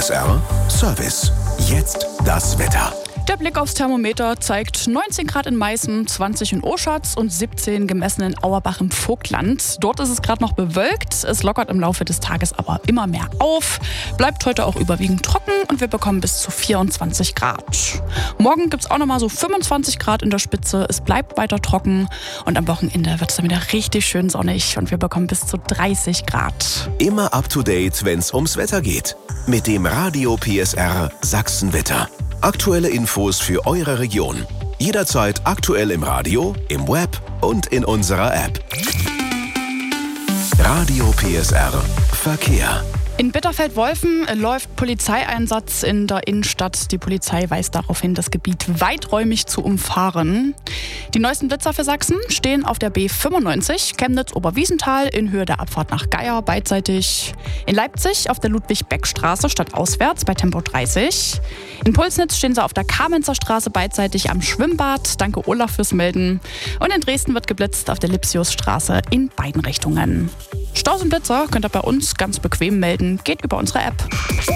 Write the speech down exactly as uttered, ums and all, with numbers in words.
S R Service. Jetzt das Wetter. Der Blick aufs Thermometer zeigt neunzehn Grad in Meißen, zwanzig in Oschatz und siebzehn gemessen in Auerbach im Vogtland. Dort ist es gerade noch bewölkt, es lockert im Laufe des Tages aber immer mehr auf. Bleibt heute auch überwiegend trocken und wir bekommen bis zu vierundzwanzig Grad. Morgen gibt es auch nochmal so fünfundzwanzig Grad in der Spitze, es bleibt weiter trocken und am Wochenende wird es dann wieder richtig schön sonnig und wir bekommen bis zu dreißig Grad. Immer up to date, wenn es ums Wetter geht. Mit dem Radio P S R Sachsenwetter. Aktuelle Infos für eure Region. Jederzeit aktuell im Radio, im Web und in unserer App. Radio P S R Verkehr. In Bitterfeld-Wolfen läuft Polizeieinsatz in der Innenstadt. Die Polizei weist darauf hin, das Gebiet weiträumig zu umfahren. Die neuesten Blitzer für Sachsen stehen auf der B fünfundneunzig, Chemnitz-Oberwiesenthal in Höhe der Abfahrt nach Geier beidseitig. In Leipzig auf der Ludwig-Beck-Straße stadtauswärts bei Tempo dreißig. In Pulsnitz stehen sie auf der Kamenzer Straße beidseitig am Schwimmbad. Danke Olaf fürs Melden. Und in Dresden wird geblitzt auf der Lipsiusstraße in beiden Richtungen. Staus und Blitzer könnt ihr bei uns ganz bequem melden. Geht über unsere App.